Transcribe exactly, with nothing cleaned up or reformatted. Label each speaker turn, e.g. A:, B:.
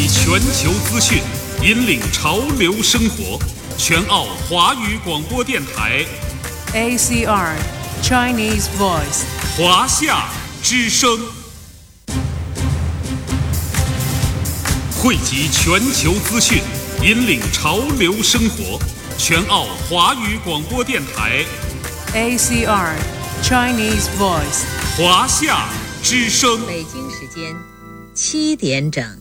A: 集全球资讯，引领潮流生活。全澳华语广播电台
B: A C R Chinese Voice
A: 华夏之声，汇集全球资讯，引领潮流生活。全澳华语广播电台
B: A C R Chinese Voice
A: 华夏之声。
C: 北京时间七点整。